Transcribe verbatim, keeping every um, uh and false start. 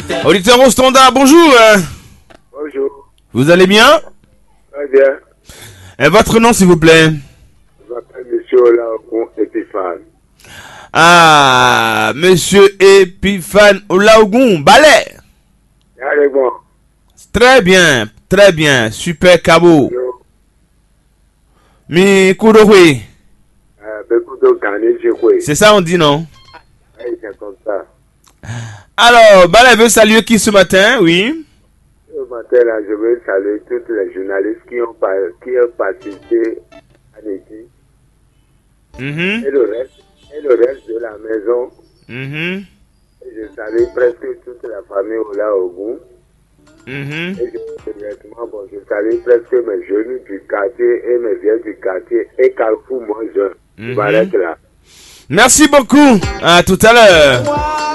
Auditeur au standard, bonjour. Bonjour. Vous allez bien? Très bien. Et votre nom, s'il vous plaît? Je m'appelle Monsieur Olaokun Epiphane. Ah, Monsieur Epiphane Olaogun, balai. Allez, bon. Très bien, très bien, super cabo. Mi Kudowe. C'est ça on dit, non? Oui, c'est comme ça. Alors, balai veut saluer qui ce matin, oui? Ce matin, là, je veux saluer tous les journalistes qui ont, par... qui ont participé à l'équipe. Mm-hmm. Et le reste, et le reste de la maison. Mm-hmm. Et je salue presque toute la famille Olaogun. Mm-hmm. Et je, bon, je salue presque mes jeunes du quartier et mes vieux du quartier et Carrefour, moi, je, mm-hmm. je m'arrête là. Merci beaucoup. À tout à l'heure.